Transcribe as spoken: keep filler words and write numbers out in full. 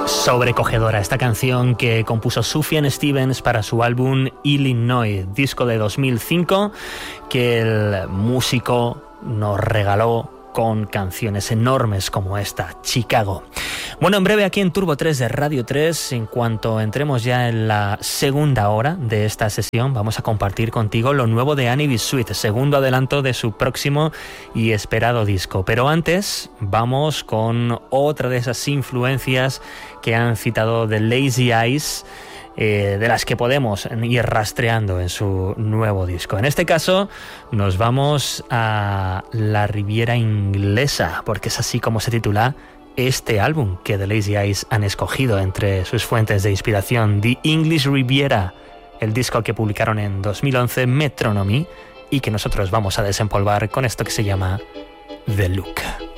Sobrecogedora esta canción que compuso Sufjan Stevens para su álbum Illinois, disco de dos mil cinco que el músico nos regaló con canciones enormes como esta, Chicago. Bueno, en breve aquí en Turbo tres de Radio tres, en cuanto entremos ya en la segunda hora de esta sesión, vamos a compartir contigo lo nuevo de Annie B. Sweet, segundo adelanto de su próximo y esperado disco. Pero antes, vamos con otra de esas influencias que han citado The Lazy Eyes, Eh, de las que podemos ir rastreando en su nuevo disco. En este caso nos vamos a la Riviera Inglesa, porque es así como se titula este álbum que The Lazy Eyes han escogido entre sus fuentes de inspiración, The English Riviera, el disco que publicaron en dos mil once, Metronomy, y que nosotros vamos a desempolvar con esto que se llama The Look.